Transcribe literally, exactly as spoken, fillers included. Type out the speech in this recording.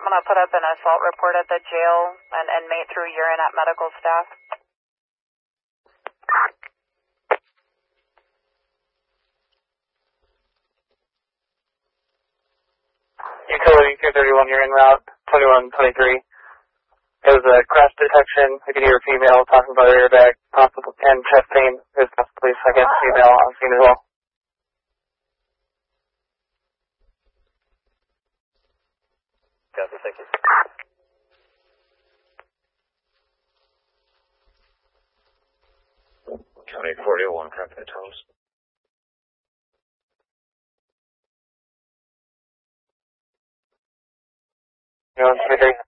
I'm going to put up an assault report at the jail and inmate threw urine at medical staff. Utility two thirty-one, you're en route, twenty-one twenty-three. It was a crash detection. I could hear a female talking about her airbag, possible and chest pain. It was possibly second female on scene as well. Copy, thank you. County forty-one, copy the totals. twenty-one twenty-three.